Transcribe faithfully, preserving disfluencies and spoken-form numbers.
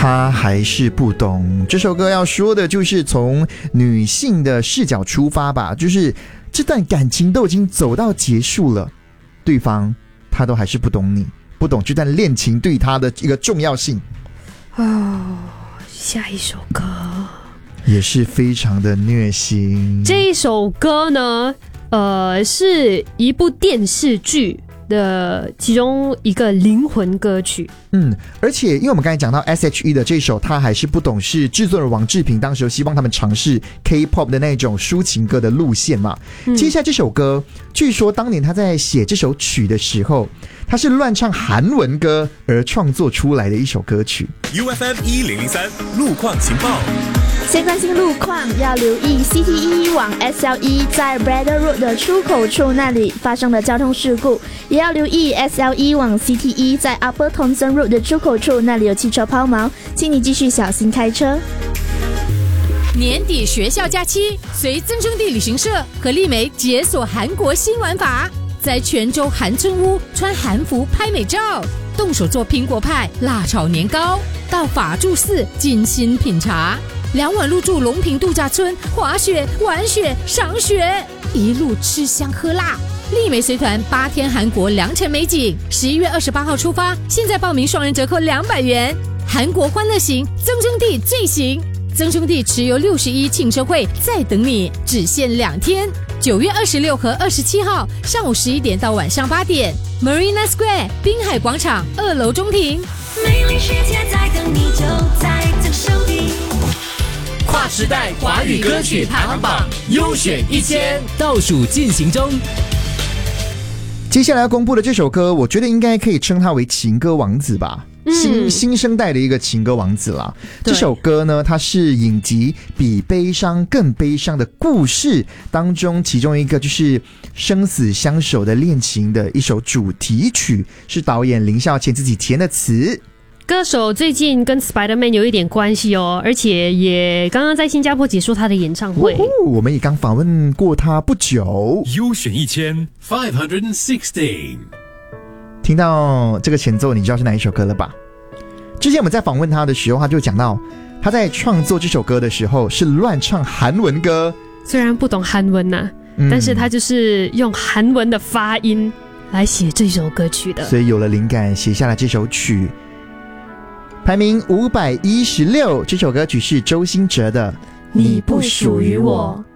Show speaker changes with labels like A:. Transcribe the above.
A: 他还是不懂。这首歌要说的就是从女性的视角出发吧，就是这段感情都已经走到结束了，对方他都还是不懂你，不懂这段恋情对他的一个重要性。
B: 哦，下一首歌
A: 也是非常的虐心。
B: 这一首歌呢，呃，是一部电视剧的其中一个灵魂歌曲。
A: 嗯，而且因为我们刚才讲到 S H E 的这首他还是不懂，是制作人王志平当时希望他们尝试 K-pop 的那种抒情歌的路线嘛、嗯、接下来这首歌据说当年他在写这首曲的时候，他是乱唱韩文歌而创作出来的一首歌曲。
C: U F M 一零零三路况情报，
D: 先关心路况，要留意 C T E 往 S L E 在 Braddell Road 的出口处那里发生的交通事故，也要留意 S L E 往 C T E 在 Upper Thomson Road 的出口处那里有汽车抛锚，请你继续小心开车。
E: 年底学校假期，随增生地旅行社和丽梅解锁韩国新玩法，在泉州韩村屋穿韩服拍美照，动手做苹果派、辣炒年糕，到法住寺精心品茶，两晚入住龙平度假村，滑雪、玩雪、赏雪，一路吃香喝辣。丽梅随团八天韩国良辰美景，十一月二十八号出发，现在报名双人折扣两百元。韩国欢乐行，增生地最行，增生地持有六十一庆生会在等你，只限两天。九月二十六和二十七号上午十一点到晚上八点 Marina Square 滨海广场二楼中庭。
F: 美丽世界在等你，就在增生地。
G: 跨时代华语歌曲排行榜优选一千倒数进行中。
A: 接下来要公布的这首歌，我觉得应该可以称它为情歌王子吧。新新生代的一个情歌王子啦。这首歌呢，它是影集比悲伤更悲伤的故事当中其中一个，就是生死相守的恋情的一首主题曲，是导演林孝谦自己填的词。
B: 歌手最近跟 Spider-Man 有一点关系哦，而且也刚刚在新加坡结束他的演唱会。
A: 我们也刚访问过他不久。
C: 优选一千 five hundred sixteen。
A: 听到这个前奏，你知道是哪一首歌了吧？之前我们在访问他的时候，他就讲到他在创作这首歌的时候是乱唱韩文歌，
B: 虽然不懂韩文啊、嗯、但是他就是用韩文的发音来写这首歌曲的，
A: 所以有了灵感写下了这首曲。排名五百一十六，这首歌曲是周兴哲的《你不属于我》。